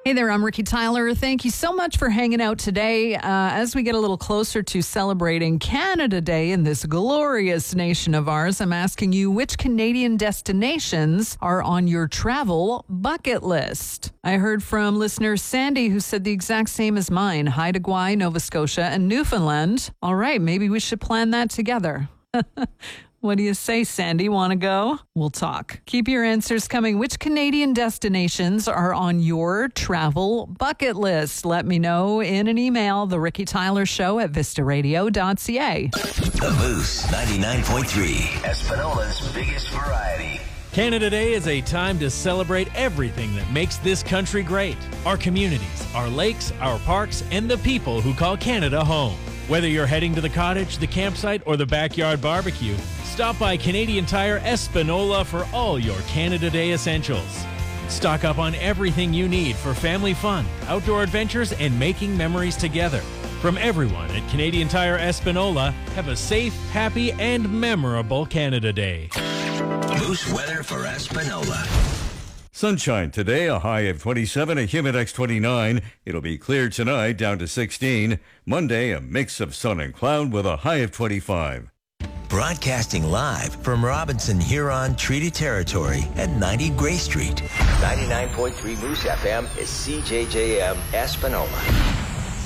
Hey there, I'm Ricky Tyler. Thank you so much for hanging out today. As we get a little closer to celebrating Canada Day in this glorious nation of ours, I'm asking you which Canadian destinations are on your travel bucket list. I heard from listener Sandy, who said the exact same as mine, Haida Gwaii, Nova Scotia, and Newfoundland. All right, maybe we should plan that together. What do you say, Sandy? Want to go? We'll talk. Keep your answers coming. Which Canadian destinations are on your travel bucket list? Let me know in an email, The Ricky Tyler Show at vistaradio.ca. The Moose 99.3, Espanola's biggest variety. Canada Day is a time to celebrate everything that makes this country great. Our communities, our lakes, our parks, and the people who call Canada home. Whether you're heading to the cottage, the campsite, or the backyard barbecue, stop by Canadian Tire Espanola for all your Canada Day essentials. Stock up on everything you need for family fun, outdoor adventures, and making memories together. From everyone at Canadian Tire Espanola, have a safe, happy, and memorable Canada Day. Moose weather for Espanola. Sunshine today, a high of 27, a Humidex 29. It'll be clear tonight, down to 16. Monday, a mix of sun and cloud with a high of 25. Broadcasting live from Robinson Huron Treaty Territory at 90 Gray Street. 99.3 Moose FM is CJJM Espanola.